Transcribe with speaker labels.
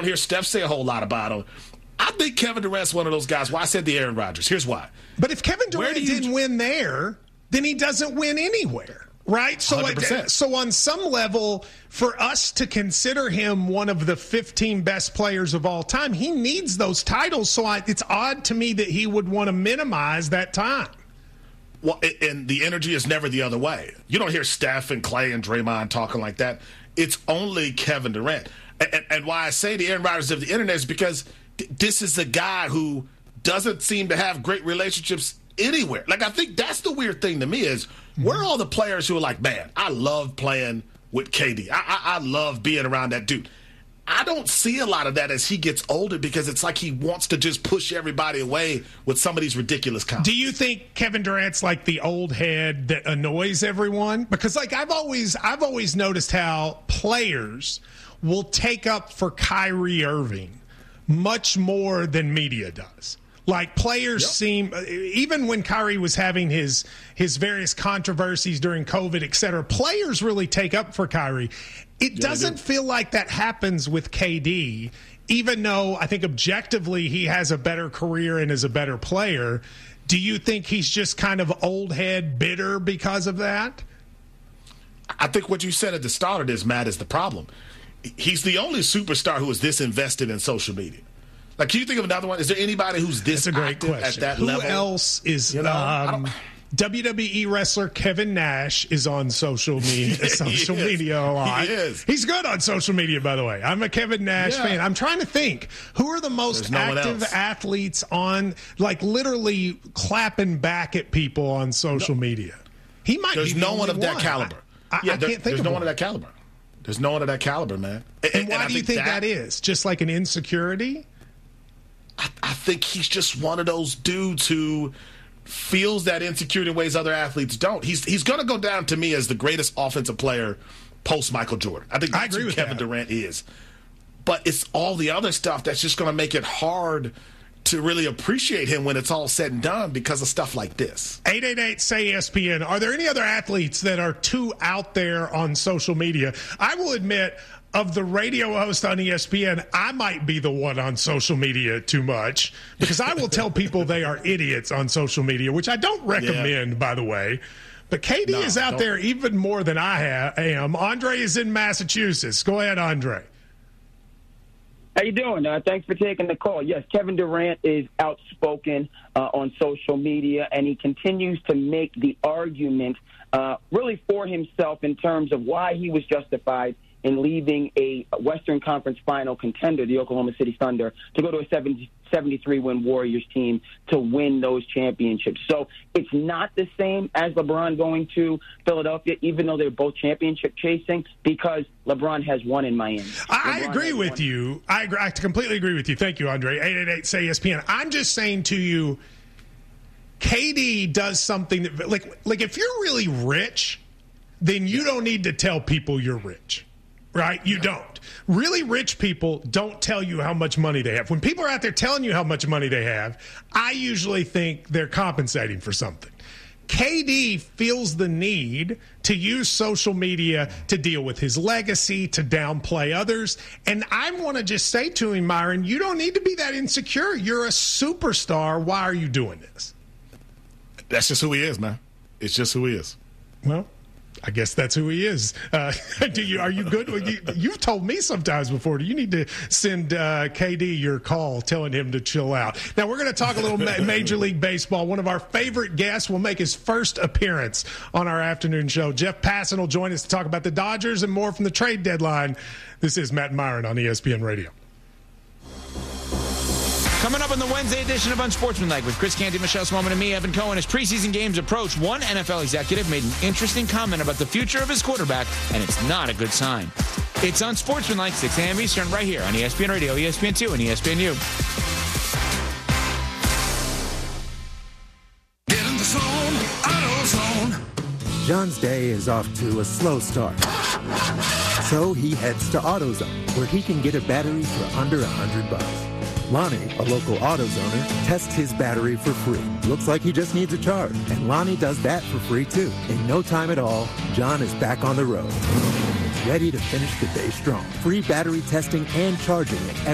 Speaker 1: don't hear Steph say a whole lot about him. I think Kevin Durant's one of those guys. Why I said the Aaron Rodgers. Here's why.
Speaker 2: But if Kevin Durant didn't win there, then he doesn't win anywhere, right? So, so on some level, for us to consider him one of the 15 best players of all time, he needs those titles. So it's odd to me that he would want to minimize that time.
Speaker 1: Well, and the energy is never the other way. You don't hear Steph and Clay and Draymond talking like that. It's only Kevin Durant. And why I say the Aaron Rodgers of the internet is because this is a guy who doesn't seem to have great relationships anywhere. Like, I think that's the weird thing to me is where are all the players who are like, man, I love playing with KD. I love being around that dude. I don't see a lot of that as he gets older because it's like he wants to just push everybody away with some of these ridiculous comments.
Speaker 2: Do you think Kevin Durant's like the old head that annoys everyone? Because like I've always noticed how players will take up for Kyrie Irving much more than media does. Like players seem, even when Kyrie was having his various controversies during COVID, et cetera, players really take up for Kyrie. It doesn't feel like that happens with KD, even though I think objectively he has a better career and is a better player. Do you think he's just kind of old head bitter because of that?
Speaker 1: I think what you said at the start of this, Matt, is the problem. He's the only superstar who is this invested in social media. Like, can you think of another one? Is there anybody who's this active at that level?
Speaker 2: Who else is WWE wrestler Kevin Nash is on social media a lot.
Speaker 1: He is.
Speaker 2: He's good on social media, by the way. I'm a Kevin Nash fan. I'm trying to think. Who are the most active athletes on, like, literally clapping back at people on social media? He might be the
Speaker 1: no one
Speaker 2: only
Speaker 1: of that caliber.
Speaker 2: I can't think of
Speaker 1: There's no
Speaker 2: one.
Speaker 1: one of that caliber. There's no one of that caliber, man.
Speaker 2: And why do you think that is? Just like an insecurity?
Speaker 1: I think he's just one of those dudes who feels that insecurity in ways other athletes don't. He's going to go down to me as the greatest offensive player post Michael Jordan. I think that's who Kevin Durant is. But it's all the other stuff that's just going to make it hard to really appreciate him when it's all said and done because of stuff like this.
Speaker 2: 888-SAY-ESPN. Are there any other athletes that are too out there on social media? I will admit, of the radio host on ESPN, I might be the one on social media too much because I will tell people they are idiots on social media, which I don't recommend, by the way. But KD is out there even more than I am. Andre is in Massachusetts. Go ahead, Andre.
Speaker 3: How you doing? Thanks for taking the call. Yes, Kevin Durant is outspoken on social media, and he continues to make the argument really for himself in terms of why he was justified in leaving a Western Conference final contender, the Oklahoma City Thunder, to go to a 73-win Warriors team to win those championships. So it's not the same as LeBron going to Philadelphia, even though they're both championship chasing, because LeBron has one in Miami.
Speaker 2: I agree with you. I completely agree with you. Thank you, Andre. 888-SAY-ESPN. I'm just saying to you, KD does something that, like if you're really rich, then you don't need to tell people you're rich. Right? You don't. Really rich people don't tell you how much money they have. When people are out there telling you how much money they have, I usually think they're compensating for something. KD feels the need to use social media to deal with his legacy, to downplay others. And I want to just say to him, Myron, you don't need to be that insecure. You're a superstar. Why are you doing this?
Speaker 1: That's just who he is, man. It's just who he is.
Speaker 2: Well, I guess that's who he is. Are you good? You've told me sometimes before. Do you need to send KD your call telling him to chill out? Now, we're going to talk a little Major League Baseball. One of our favorite guests will make his first appearance on our afternoon show. Jeff Passan will join us to talk about the Dodgers and more from the trade deadline. This is Matt Myron on ESPN Radio.
Speaker 4: Coming up on the Wednesday edition of Unsportsmanlike with Chris Canty, Michelle Swoman, and me, Evan Cohen. As preseason games approach, one NFL executive made an interesting comment about the future of his quarterback, and it's not a good sign. It's Unsportsmanlike, 6 a.m. Eastern, right here on ESPN Radio, ESPN2, and ESPNU.
Speaker 5: Get in the zone, AutoZone.
Speaker 6: John's day is off to a slow start. So he heads to AutoZone, where he can get a battery for under $100. Lonnie, a local AutoZoner, tests his battery for free. Looks like he just needs a charge. And Lonnie does that for free, too. In no time at all, John is back on the road, ready to finish the day strong. Free battery testing and charging at